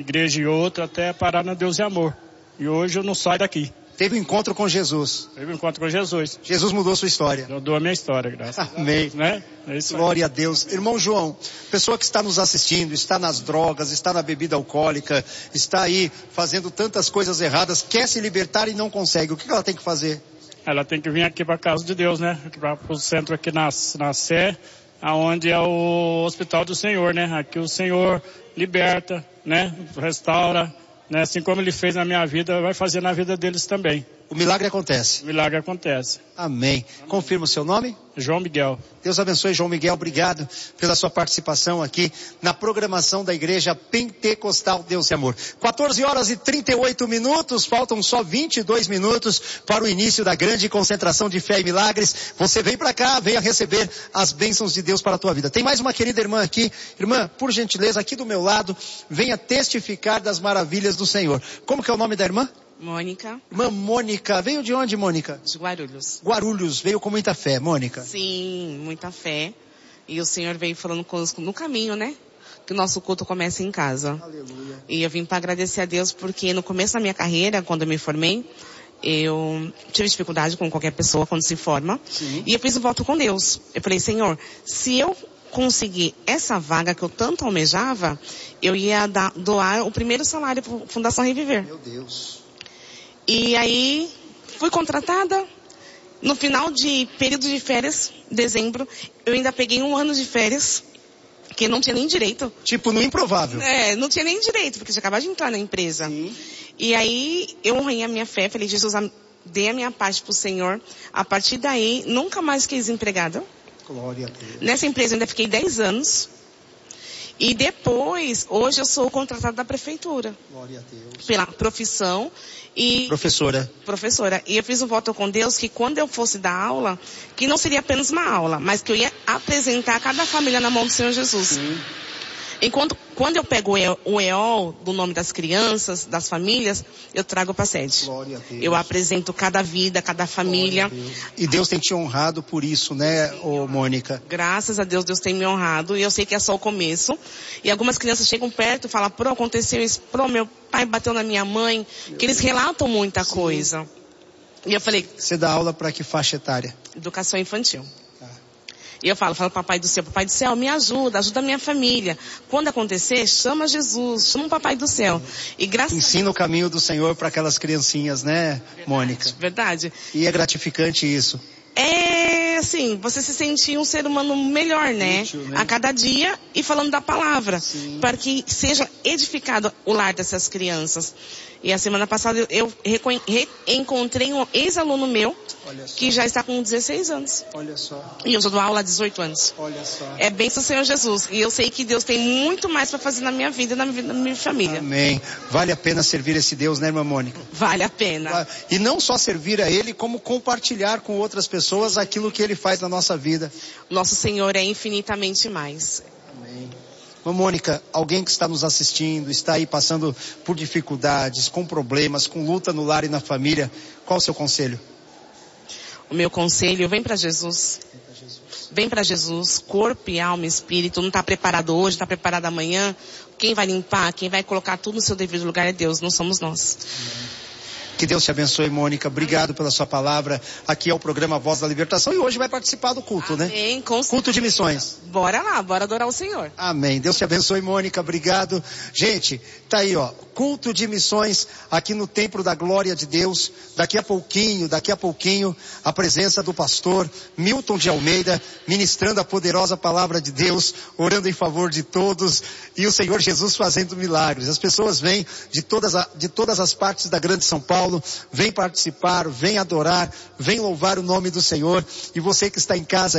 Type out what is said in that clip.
igreja e outra, até parar no Deus e Amor. E hoje eu não saio daqui. Teve um encontro com Jesus. Teve um encontro com Jesus. Jesus mudou sua história. Mudou a minha história, graças a Deus. Amém. Né? É isso aí. Glória a Deus. Irmão João, pessoa que está nos assistindo, está nas drogas, está na bebida alcoólica, está aí fazendo tantas coisas erradas, quer se libertar e não consegue. O que ela tem que fazer? Ela tem que vir aqui para a casa de Deus, né? Para o centro aqui na Sé, aonde é o Hospital do Senhor, né? Aqui o Senhor liberta, né? Restaura, né? Assim como Ele fez na minha vida, vai fazer na vida deles também. O milagre acontece. O milagre acontece. Amém. Confirma o seu nome? João Miguel. Deus abençoe, João Miguel. Obrigado pela sua participação aqui na programação da Igreja Pentecostal Deus e Amor. 14 horas e 38 minutos. Faltam só 22 minutos para o início da grande concentração de fé e milagres. Você vem para cá, venha receber as bênçãos de Deus para a tua vida. Tem mais uma querida irmã aqui. Irmã, por gentileza, aqui do meu lado, venha testificar das maravilhas do Senhor. Como que é o nome da irmã? Mônica. Irmã Mônica, veio de onde, Mônica? De Guarulhos. Guarulhos, veio com muita fé, Mônica. Sim, muita fé. E o Senhor veio falando conosco no caminho, né? Que o nosso culto começa em casa. Aleluia. E eu vim para agradecer a Deus porque no começo da minha carreira, quando eu me formei, eu tive dificuldade com qualquer pessoa quando se forma. Sim. E eu fiz um voto com Deus. Eu falei, Senhor, se eu conseguir essa vaga que eu tanto almejava, eu ia doar o primeiro salário para a Fundação Reviver. Meu Deus. E aí, fui contratada. No final de período de férias, dezembro, eu ainda peguei 1 ano de férias, que não tinha nem direito. Tipo, no improvável. Não tinha nem direito, porque eu tinha acabado de entrar na empresa. Sim. E aí, eu honrei a minha fé, falei, Jesus, dei a minha parte pro Senhor. A partir daí, nunca mais fiquei desempregada. Glória a Deus. Nessa empresa eu ainda fiquei 10 anos. E depois, hoje eu sou contratada da prefeitura. Glória a Deus. Pela profissão e... Professora. E eu fiz um voto com Deus que quando eu fosse dar aula, que não seria apenas uma aula, mas que eu ia apresentar cada família na mão do Senhor Jesus. Sim. Enquanto, quando eu pego o EOL do nome das crianças, das famílias, eu trago para a sede. Glória a Deus. Eu apresento cada vida, cada família. E Deus tem te honrado por isso, né, Mônica? Graças a Deus, Deus tem me honrado. E eu sei que é só o começo. E algumas crianças chegam perto e falam, aconteceu isso, meu pai bateu na minha mãe. Que eles relatam muita coisa. E eu falei... Você dá aula para que faixa etária? Educação infantil. E eu falo, Papai do Céu, me ajuda a minha família. Quando acontecer, chama Jesus, chama o Papai do Céu. E Ensina o caminho do Senhor para aquelas criancinhas, né, Mônica? Verdade. E é gratificante isso. É, assim, você se sentir um ser humano melhor, né? Útil, né? A cada dia e falando da palavra. Sim. Para que seja edificado o lar dessas crianças. E a semana passada eu reencontrei um ex-aluno meu, que já está com 16 anos. Olha só. E eu já dou aula há 18 anos. Olha só. É bênção do Senhor Jesus. E eu sei que Deus tem muito mais para fazer na minha vida e na vida da minha família. Amém. Vale a pena servir esse Deus, né, irmã Mônica? Vale a pena. E não só servir a Ele, como compartilhar com outras pessoas aquilo que Ele faz na nossa vida. Nosso Senhor é infinitamente mais. Amém. Irmã Mônica, alguém que está nos assistindo, está aí passando por dificuldades, com problemas, com luta no lar e na família, qual o seu conselho? O meu conselho, vem para Jesus. Vem para Jesus, corpo e alma e espírito. Não está preparado hoje, está preparado amanhã. Quem vai limpar, quem vai colocar tudo no seu devido lugar é Deus, não somos nós. Amém. Que Deus te abençoe, Mônica. Obrigado pela sua palavra. Aqui é o programa Voz da Libertação e hoje vai participar do culto, Amém. né? Culto de missões. Bora lá, bora adorar o Senhor. Amém. Deus te abençoe, Mônica. Obrigado. Gente, tá aí, ó. Culto de missões aqui no Templo da Glória de Deus. Daqui a pouquinho, a presença do pastor Milton de Almeida, ministrando a poderosa palavra de Deus, orando em favor de todos e o Senhor Jesus fazendo milagres. As pessoas vêm de todas as partes da grande São Paulo, vêm participar, vêm adorar, vêm louvar o nome do Senhor. E você que está em casa